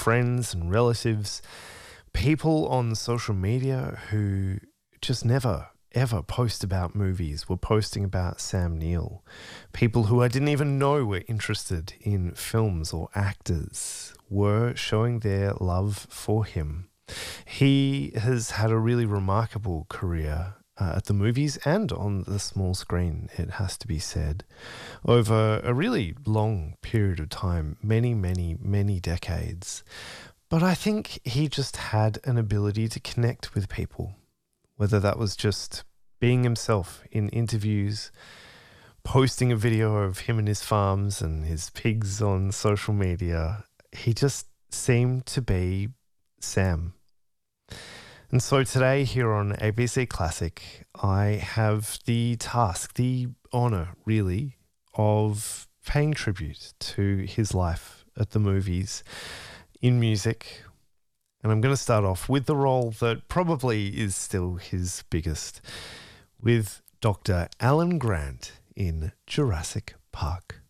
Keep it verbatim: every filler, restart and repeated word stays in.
friends and relatives, people on social media who just never, ever post about movies were posting about Sam Neill. People who I didn't even know were interested in films or actors were showing their love for him. He has had a really remarkable career uh, at the movies and on the small screen, it has to be said, over a really long period of time, many, many, many decades. But I think he just had an ability to connect with people, whether that was just being himself in interviews, posting a video of him and his farms and his pigs on social media. He just seemed to be Sam. And so today here on A B C Classic, I have the task, the honour really, of paying tribute to his life at the movies in music. And I'm going to start off with the role that probably is still his biggest, with Doctor Alan Grant in Jurassic Park.